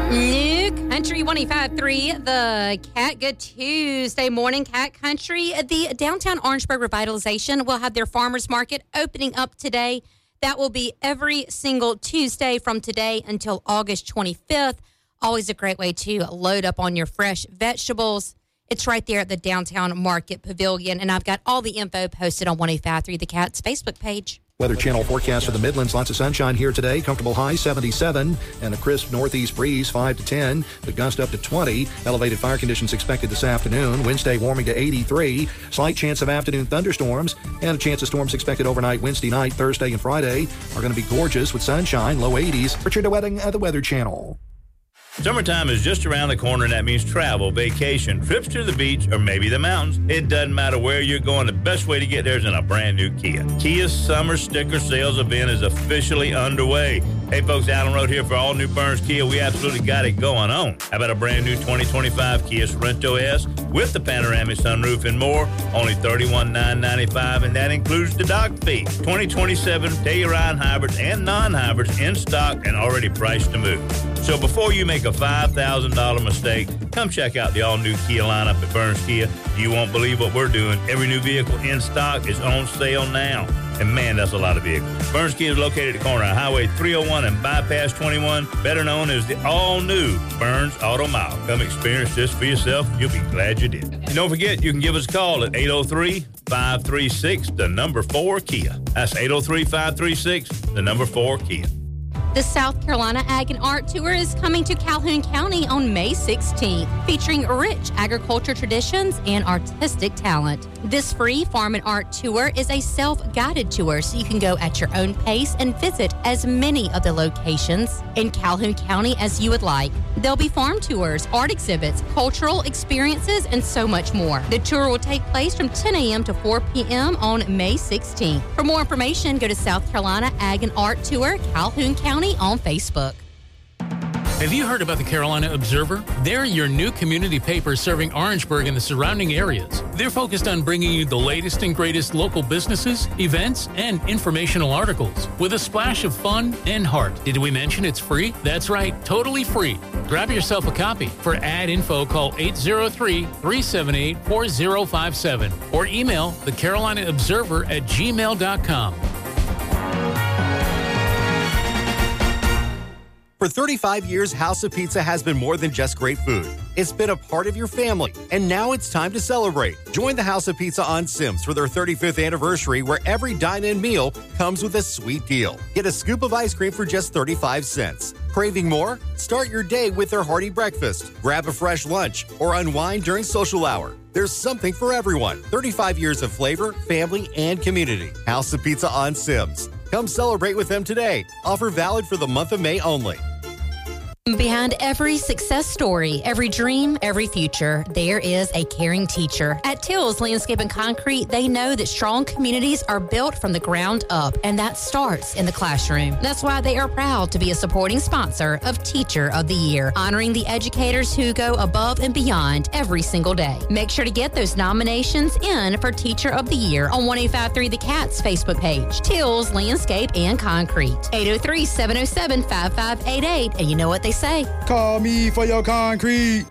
New Country 105.3, the Cat. Good Tuesday morning, Cat Country. The downtown Orangeburg Revitalization will have their farmers market opening up today. That will be every single Tuesday from today until August 25th. Always a great way to load up on your fresh vegetables. It's right there at the Downtown Market Pavilion, and I've got all the info posted on 105.3 The Cat's Facebook page. Weather Channel forecast for the Midlands. Lots of sunshine here today. Comfortable high 77 and a crisp northeast breeze 5 to 10. The gust up to 20. Elevated fire conditions expected this afternoon. Wednesday warming to 83. Slight chance of afternoon thunderstorms and a chance of storms expected overnight Wednesday night. Thursday and Friday are going to be gorgeous with sunshine. Low 80s. Richard DeWetting at the Weather Channel. Summertime is just around the corner, and that means travel, vacation, trips to the beach, or maybe the mountains. It doesn't matter where you're going. The best way to get there is in a brand new Kia. Kia's Summer Sticker Sales event is officially underway. Hey, folks, Allen Road here for all new Burns Kia. We absolutely got it going on. How about a brand new 2025 Kia Sorento S with the panoramic sunroof and more? Only $31,995, and that includes the dock fee. 2027 Telluride hybrids and non-hybrids in stock and already priced to move. So before you make a $5,000 mistake, come check out the all-new Kia lineup at Burns Kia. You won't believe what we're doing. Every new vehicle in stock is on sale now. And man, that's a lot of vehicles. Burns Kia is located at the corner of Highway 301 and Bypass 21, better known as the all-new Burns Auto Mile. Come experience this for yourself. You'll be glad you did. And don't forget, you can give us a call at 803-536-4Kia. That's 803-536-4Kia. The South Carolina Ag and Art Tour is coming to Calhoun County on May 16th, featuring rich agriculture traditions and artistic talent. This free farm and art tour is a self-guided tour, so you can go at your own pace and visit as many of the locations in Calhoun County as you would like. There'll be farm tours, art exhibits, cultural experiences, and so much more. The tour will take place from 10 a.m. to 4 p.m. on May 16th. For more information, go to South Carolina Ag and Art Tour, Calhoun County on Facebook. Have you heard about the Carolina Observer? They're your new community paper serving Orangeburg and the surrounding areas. They're focused on bringing you the latest and greatest local businesses, events, and informational articles with a splash of fun and heart. Did we mention it's free? That's right, totally free. Grab yourself a copy. For ad info, call 803-378-4057 or email thecarolinaobserver@gmail.com. For 35 years, House of Pizza has been more than just great food. It's been a part of your family, and now it's time to celebrate. Join the House of Pizza on Sims for their 35th anniversary, where every dine-in meal comes with a sweet deal. Get a scoop of ice cream for just 35 cents. Craving more? Start your day with their hearty breakfast. Grab a fresh lunch or unwind during social hour. There's something for everyone. 35 years of flavor, family, and community. House of Pizza on Sims. Come celebrate with them today. Offer valid for the month of May only. Behind every success story, every dream, every future, there is a caring teacher. At Tills Landscape and Concrete, they know that strong communities are built from the ground up, and that starts in the classroom. That's why they are proud to be a supporting sponsor of Teacher of the Year, honoring the educators who go above and beyond every single day. Make sure to get those nominations in for Teacher of the Year on 105.3 The Cat's Facebook page. Tills Landscape and Concrete, 803-707-5588. And you know what they say? Call me for your concrete.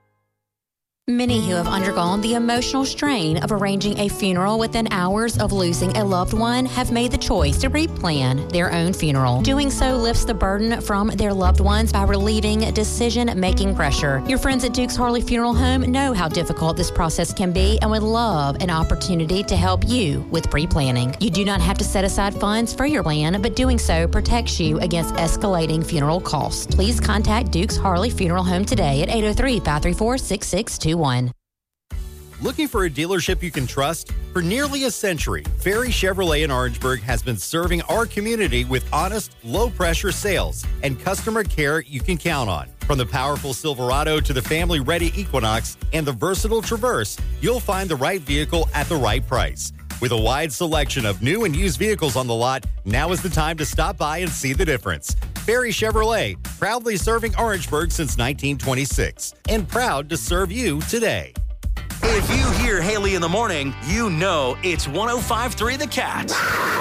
Many who have undergone the emotional strain of arranging a funeral within hours of losing a loved one have made the choice to pre-plan their own funeral. Doing so lifts the burden from their loved ones by relieving decision-making pressure. Your friends at Dukes Harley Funeral Home know how difficult this process can be and would love an opportunity to help you with pre-planning. You do not have to set aside funds for your plan, but doing so protects you against escalating funeral costs. Please contact Dukes Harley Funeral Home today at 803-534-6621. Looking for a dealership you can trust? For nearly a century, Ferry Chevrolet in Orangeburg has been serving our community with honest, low-pressure sales and customer care you can count on. From the powerful Silverado to the family-ready Equinox and the versatile Traverse, you'll find the right vehicle at the right price. With a wide selection of new and used vehicles on the lot, now is the time to stop by and see the difference. Ferry Chevrolet, proudly serving Orangeburg since 1926, and proud to serve you today. If you hear Haley in the morning, you know it's 105.3 The Cat.